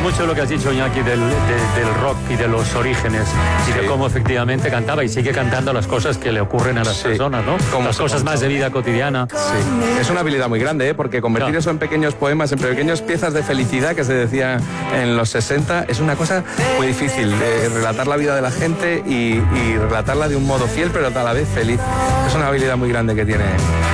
mucho lo que has dicho, Iñaki, del rock y de los orígenes y de cómo efectivamente cantaba y sigue cantando las cosas que le ocurren a las personas, ¿no? Las cosas más de vida cotidiana. Sí, es una habilidad muy grande, porque convertir eso en pequeños poemas, en pequeñas piezas de felicidad, que se decía en los 60, es una cosa muy difícil, relatar la vida de la gente y relatarla de un modo fiel, pero a la vez feliz. Es una habilidad muy grande que tiene